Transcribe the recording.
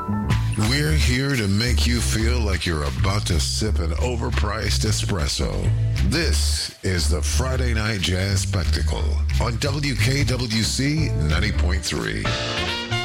We're here to make you feel like you're about to sip an overpriced espresso. This is the Friday Night Jazz Spectacle on WKWC 90.3.